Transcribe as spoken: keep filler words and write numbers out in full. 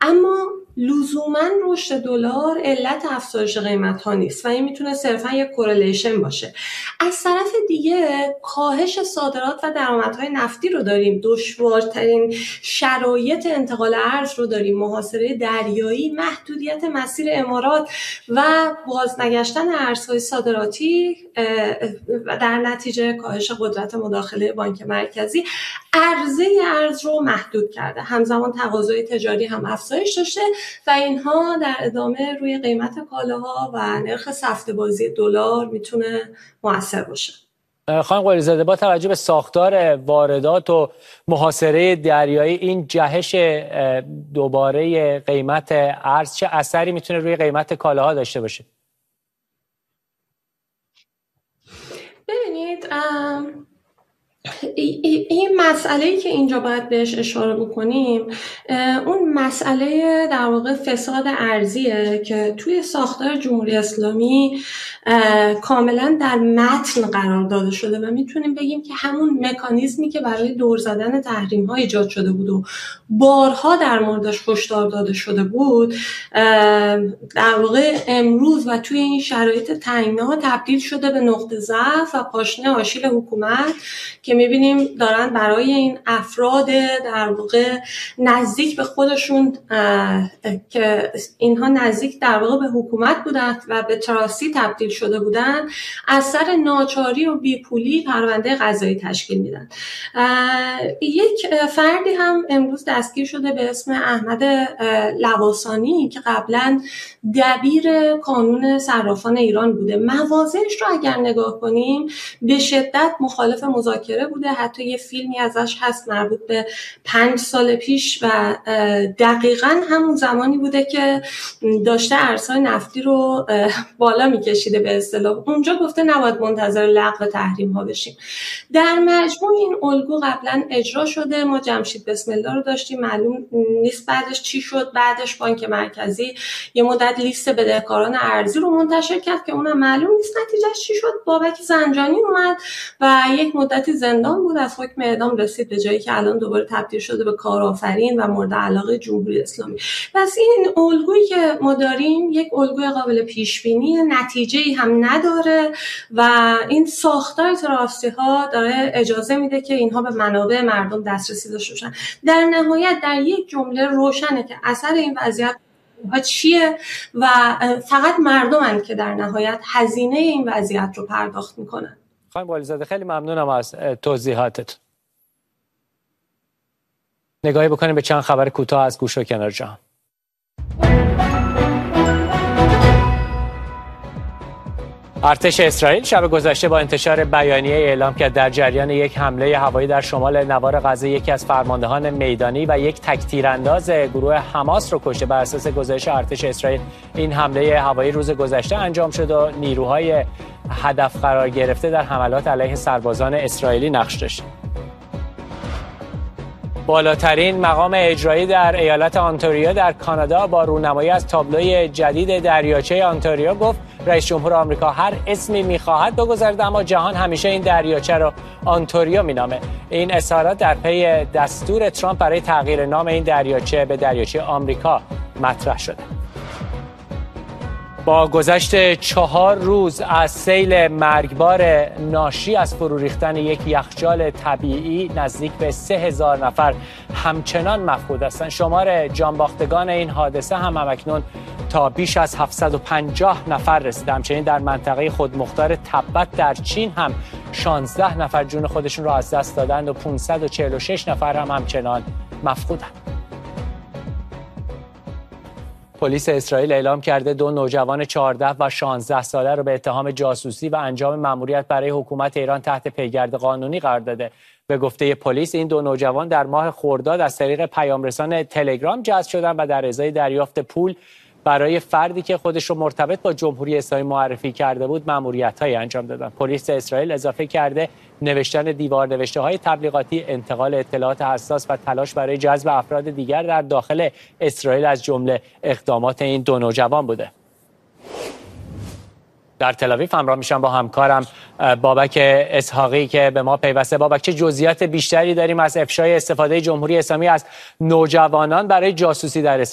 اما لزوما رشد دلار علت افزایش قیمت ها نیست و این میتونه صرفا یک کورلیشن باشه. از طرف دیگه کاهش صادرات و درآمدهای نفتی رو داریم، دشوارترین شرایط انتقال ارز رو داریم، محاصره دریایی، محدودیت مسیر امارات و بازنگشتن ارزهای صادراتی و در نتیجه کاهش قدرت مداخله بانک مرکزی عرضه ارز رو محدود کرده. همزمان تقاضای تجاری هم افزایش داشته و اینها در ادامه روی قیمت کالاها و نرخ سفته بازی دلار میتونه مؤثر باشه. خانم قلیزاده، با توجه به ساختار واردات و محاصره دریایی، این جهش دوباره قیمت ارز چه اثری میتونه روی قیمت کالاها داشته باشه؟ ببینید این مسئله‌ای که اینجا باید بهش اشاره بکنیم اون مسئله در واقع فساد ارزیه که توی ساختار جمهوری اسلامی کاملا در متن قرار داده شده و میتونیم بگیم که همون مکانیزمی که برای دور زدن تحریم‌ها ایجاد شده بود و بارها در موردش هشدار داده شده بود در واقع امروز و توی این شرایط تنگناها تبدیل شده به نقطه ضعف و پاشنه آشیل حکومت که میبینیم دارن برای این افراد در واقع نزدیک به خودشون که اینها نزدیک در واقع به حکومت بودن و به تراسی تبدیل شده بودن، از سر ناچاری و بیپولی پرونده قضایی تشکیل میدن. یک فردی هم امروز دستگیر شده به اسم احمد لواسانی که قبلا دبیر کانون صرافان ایران بوده. مواضعش رو اگر نگاه کنیم به شدت مخالف مذاکره بوده. حتی یه فیلمی ازش هست مربوط به پنج سال پیش و دقیقاً همون زمانی بوده که داشته ارزهای نفتی رو بالا میکشیده به اصطلاح. اونجا گفته نباید منتظر لغو تحریم ها بشیم. در مجموع این الگو قبلا اجرا شده. ما جمشید بسم الله رو داشتیم، معلوم نیست بعدش چی شد. بعدش بانک مرکزی یه مدت لیست بدهکاران ارزی رو منتشر کرد که اونم معلوم نیست نتیجهش چی شد. بابک زنجانی اومد و یک مدتی زندان بود، از حکم اعدام رسید به جایی که الان دوباره تبدیل شده به کارآفرین و مورد علاقه جمهوری اسلامی. پس این الگویی که ما داریم یک الگوی قابل پیش بینی، نتیجه‌ای هم نداره و این ساختار تراسی ها داره اجازه میده که اینها به منابع مردم دسترسی داشته باشن. در نهایت در یک جمله روشنه که اثر این وضعیت ها چیه و فقط مردمن که در نهایت هزینه این وضعیت رو پرداخت میکنن. خانم قلیزاده خیلی ممنونم از توضیحاتت. نگاهی بکنیم به چند خبر کوتاه از گوش و کنار جهان. ارتش اسرائیل شب گذشته با انتشار بیانیه اعلام کرد در جریان یک حمله هوایی در شمال نوار غزه یکی از فرماندهان میدانی و یک تک تیرانداز گروه حماس رو کشته. بر اساس گزارش ارتش اسرائیل این حمله هوایی روز گذشته انجام شد و نیروهای هدف قرار گرفته در حملات علیه سربازان اسرائیلی نقش داشت. بالاترین مقام اجرایی در ایالت آنتاریو در کانادا با رونمایی از تابلوی جدید دریاچه آنتاریو گفت رئیس جمهور آمریکا هر اسمی می‌خواهد بگذارد اما جهان همیشه این دریاچه را آنتاریو می‌نامه. این اظهارات در پی دستور ترامپ برای تغییر نام این دریاچه به دریاچه آمریکا مطرح شده. با گذشت چهار روز از سیل مرگبار ناشی از فرو ریختن یک یخچال طبیعی نزدیک به سه هزار نفر همچنان مفقود هستند. شمار جانباختگان این حادثه هم همکنون تا بیش از هفتصد و پنجاه نفر رسیده. همچنین در منطقه خودمختار تبت در چین هم شانزده نفر جون خودشون را از دست دادند و پانصد و چهل و شش نفر هم همچنان مفقودند. پلیس اسرائیل اعلام کرده دو نوجوان چهارده و شانزده ساله را به اتهام جاسوسی و انجام مأموریت برای حکومت ایران تحت پیگرد قانونی قرار داده. به گفته پلیس این دو نوجوان در ماه خرداد از طریق پیامرسان تلگرام جذب شدند و در ازای دریافت پول برای فردی که خودش رو مرتبط با جمهوری اسلامی معرفی کرده بود مأموریت‌هایی انجام دادند. پلیس اسرائیل اضافه کرده نوشتن دیوار نوشته‌های تبلیغاتی، انتقال اطلاعات حساس و تلاش برای جذب افراد دیگر در داخل اسرائیل از جمله اقدامات این دو نوجوان بوده. در تل‌آویو همراه میشم با همکارم بابک اسحاقی که به ما پیوسته. بابک، چه جزئیات بیشتری داریم از افشای استفاده جمهوری اسلامی از نوجوانان برای جاسوسی در اسرائیل؟